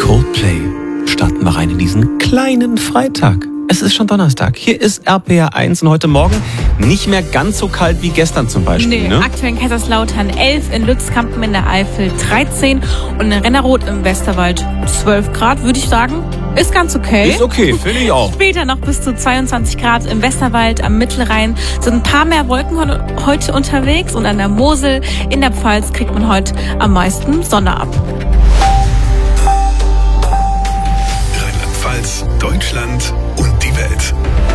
Coldplay. Starten wir rein in diesen kleinen Freitag. Es ist schon Donnerstag. Hier ist RPR 1 und heute Morgen nicht mehr ganz so kalt wie gestern zum Beispiel. Nee, aktuell in Kaiserslautern 11, in Lützkampen in der Eifel 13 und in Rennerroth im Westerwald 12 Grad, würde ich sagen. Ist ganz okay. Ist okay, finde ich auch. Später noch bis zu 22 Grad im Westerwald, am Mittelrhein sind ein paar mehr Wolken heute unterwegs und an der Mosel in der Pfalz kriegt man heute am meisten Sonne ab. Rheinland-Pfalz, Deutschland und die Welt.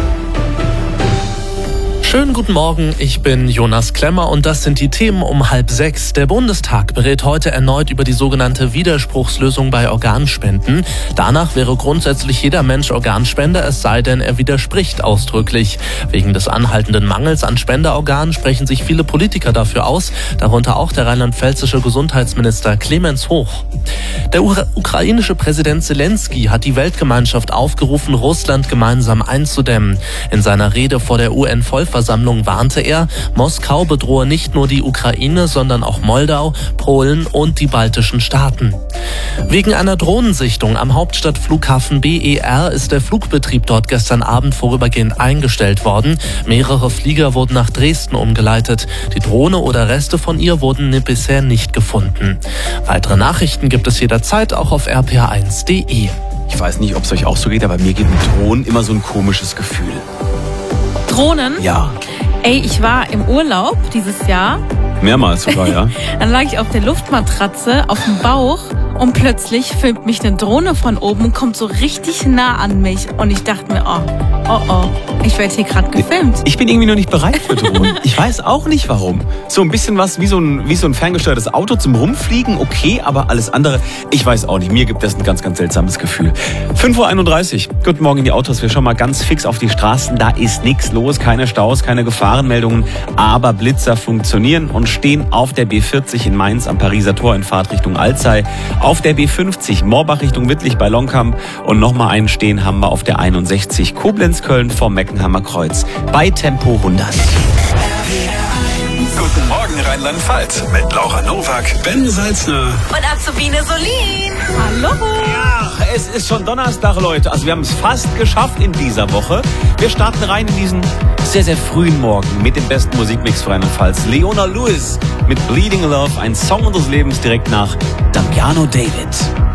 Schönen guten Morgen, ich bin Jonas Klemmer und das sind die Themen um 5:30. Der Bundestag berät heute erneut über die sogenannte Widerspruchslösung bei Organspenden. Danach wäre grundsätzlich jeder Mensch Organspender, es sei denn, er widerspricht ausdrücklich. Wegen des anhaltenden Mangels an Spenderorganen sprechen sich viele Politiker dafür aus, darunter auch der rheinland-pfälzische Gesundheitsminister Clemens Hoch. Der ukrainische Präsident Zelensky hat die Weltgemeinschaft aufgerufen, Russland gemeinsam einzudämmen. In seiner Rede vor der UN-Vollversammlung warnte er, Moskau bedrohe nicht nur die Ukraine, sondern auch Moldau, Polen und die baltischen Staaten. Wegen einer Drohnensichtung am Hauptstadtflughafen BER ist der Flugbetrieb dort gestern Abend vorübergehend eingestellt worden. Mehrere Flieger wurden nach Dresden umgeleitet. Die Drohne oder Reste von ihr wurden bisher nicht gefunden. Weitere Nachrichten gibt es jederzeit auch auf rpr1.de. Ich weiß nicht, ob es euch auch so geht, aber mir gibt mit Drohnen immer so ein komisches Gefühl. Drohnen? Ja. Ey, ich war im Urlaub dieses Jahr. Mehrmals sogar, ja. Dann lag ich auf der Luftmatratze auf dem Bauch und plötzlich filmt mich eine Drohne von oben und kommt so richtig nah an mich. Und ich dachte mir, oh, ich werde hier gerade gefilmt. Ich bin irgendwie noch nicht bereit für Drohnen. Ich weiß auch nicht warum. So ein bisschen was wie so ein ferngesteuertes Auto zum Rumfliegen, okay, aber alles andere, ich weiß auch nicht. Mir gibt das ein ganz, ganz seltsames Gefühl. 5:31 Uhr. Guten Morgen in die Autos. Wir schauen mal ganz fix auf die Straßen. Da ist nichts los, keine Staus, keine Gefahrenmeldungen. Aber Blitzer funktionieren und stehen auf der B40 in Mainz am Pariser Tor in Fahrtrichtung Alzey. Auf der B50 Morbach Richtung Wittlich bei Longkamp und nochmal einen stehen haben wir auf der 61 Koblenz-Köln vom Meckenheimer Kreuz bei Tempo 100. Guten Morgen Rheinland-Pfalz mit Laura Nowak, Ben Salzner Und Azubine Solin. Hallo. Ja, es ist schon Donnerstag, Leute. Also wir haben es fast geschafft in dieser Woche. Wir starten rein in diesen sehr, sehr frühen Morgen mit dem besten Musikmix für Rheinland-Pfalz. Leona Lewis mit Bleeding Love, ein Song unseres Lebens direkt nach Damiano David.